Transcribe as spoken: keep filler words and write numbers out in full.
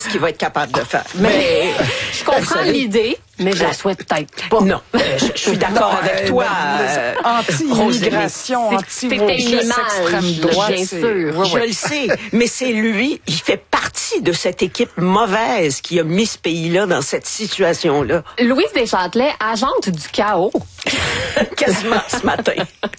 ce qu'il va être capable de faire. Mais je comprends l'idée, mais je la souhaite peut-être pas. Non, euh, je, je suis d'accord avec toi. Euh, anti-immigration, anti-wokisme, extrême droite. Bien sûr. Oui, je le sais, mais c'est lui, il fait partie de cette équipe mauvaise qui a mis ce pays-là dans cette situation-là. Louise Deschâtelet, agente du chaos. Quasiment ce matin.